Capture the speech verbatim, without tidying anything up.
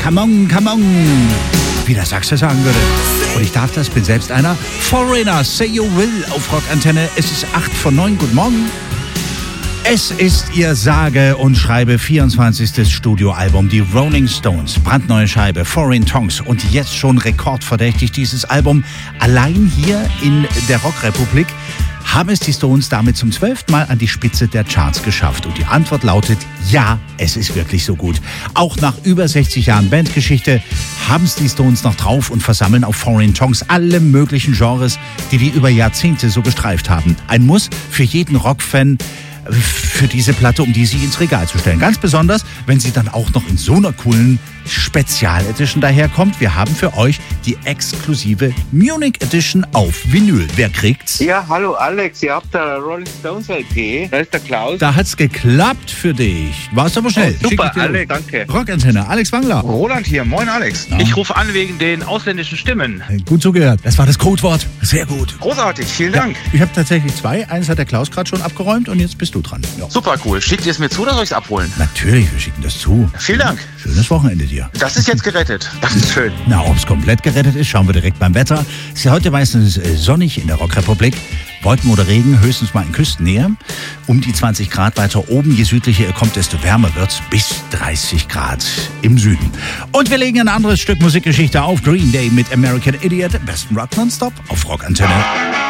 come on, come on, wie der Sachse sagen würde. Und ich darf das, bin selbst einer. Foreigner, say you will auf Rockantenne. Es ist acht vor neun, guten Morgen. Es ist ihr sage und schreibe vierundzwanzigstes Studioalbum, die Rolling Stones, brandneue Scheibe, Foreign Tongues und jetzt schon rekordverdächtig dieses Album. Allein hier in der Rockrepublik haben es die Stones damit zum zwölften Mal an die Spitze der Charts geschafft. Und die Antwort lautet, ja, es ist wirklich so gut. Auch nach über sechzig Jahren Bandgeschichte haben es die Stones noch drauf und versammeln auf Foreign Tongues alle möglichen Genres, die die über Jahrzehnte so gestreift haben. Ein Muss für jeden Rockfan, für diese Platte, um die sie ins Regal zu stellen. Ganz besonders, wenn sie dann auch noch in so einer coolen Spezial-Edition daherkommt. Wir haben für euch die exklusive Munich Edition auf Vinyl. Wer kriegt's? Ja, hallo Alex, ihr habt da Rolling Stones L P. Da ist der Klaus. Da hat's geklappt für dich. Warst aber schnell. Oh, super, Alex, danke. Rockantenne, Alex Wangler. Roland hier, moin Alex. Ja. Ich rufe an wegen den ausländischen Stimmen. Gut zugehört. Das war das Codewort. Sehr gut. Großartig, vielen Dank. Ja, ich habe tatsächlich zwei. Eins hat der Klaus gerade schon abgeräumt und jetzt bist du dran. Ja. Super cool. Schickt ihr es mir zu oder soll ich es abholen? Natürlich, wir schicken das zu. Vielen Dank. Schönes Wochenende dir. Das ist jetzt gerettet. Das ist schön. Na, ob es komplett gerettet ist, schauen wir direkt beim Wetter. Es ist ja heute meistens äh, sonnig in der Rockrepublik. Wolken oder Regen, höchstens mal in Küstennähe. Um die zwanzig Grad weiter oben. Je südlicher ihr kommt, desto wärmer wird's. Bis dreißig Grad im Süden. Und wir legen ein anderes Stück Musikgeschichte auf. Green Day mit American Idiot. Besten Rock nonstop auf Rockantenne.